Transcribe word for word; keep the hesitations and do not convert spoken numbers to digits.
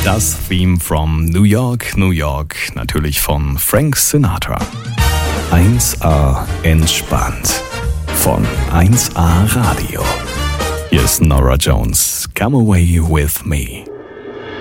Das Theme from New York, New York, natürlich von Frank Sinatra. eins A entspannt von eins A Radio. Hier ist Norah Jones, Come Away With Me.